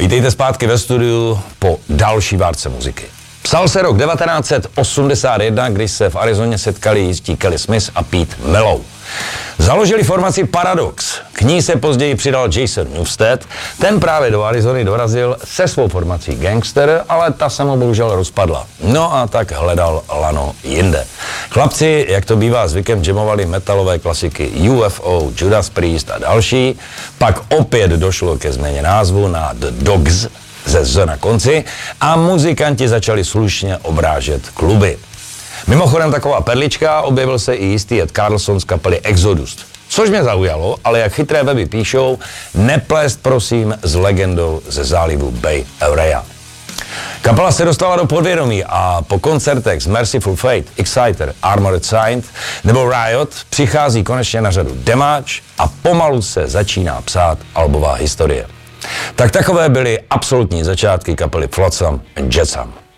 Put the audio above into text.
Vítejte zpátky ve studiu po další várce muziky. Psal se rok 1981, když se v Arizoně setkali jistí Kelly Smith a Pete Mello. Založili formaci Paradox. K ní se později přidal Jason Newsted. Ten právě do Arizony dorazil se svou formací Gangster, ale ta se mu bohužel rozpadla. No a tak hledal lano jinde. Chlapci, jak to bývá zvykem, jamovali metalové klasiky UFO, Judas Priest a další. Pak opět došlo ke změně názvu na The Dogs ze Z na konci a muzikanti začali slušně obrážet kluby. Mimochodem taková perlička, objevil se i jistý Ed Carlson z kapely Exodus. Což mě zaujalo, ale jak chytré weby píšou, neplést prosím s legendou ze zálivu Bay Area. Kapela se dostala do podvědomí a po koncertech z Merciful Fate, Exciter, Armored Saint nebo Riot přichází konečně na řadu Demáč a pomalu se začíná psát albová historie. Tak takové byly absolutní začátky kapely Flotsam and Jetsam.